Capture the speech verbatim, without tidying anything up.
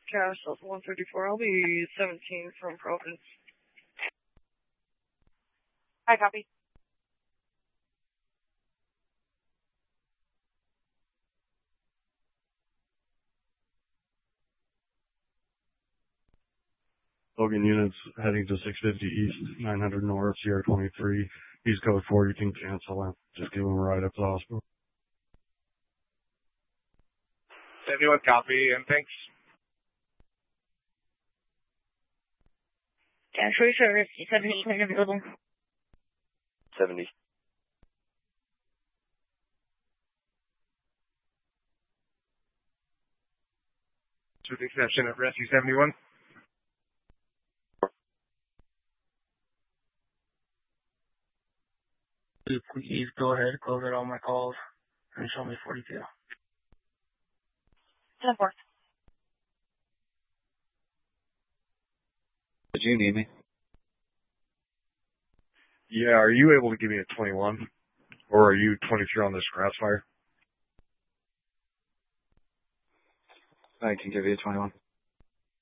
Cash, Delta one thirty-four. I'll be seventeen from Providence. Hi, copy. Logan units heading to six fifty East, nine hundred North, Sierra twenty-three. East code four, you can cancel and just give them a ride up to the hospital. seventy-one copy, and thanks. Cash free service, seventy, clean available. seventy. With the exception of Rescue seventy-one. Please go ahead, close out all my calls, and show me forty-two. ten four. Did you need me? Yeah, are you able to give me a twenty-one? Or are you twenty-three on this grass fire? I can give you a twenty-one.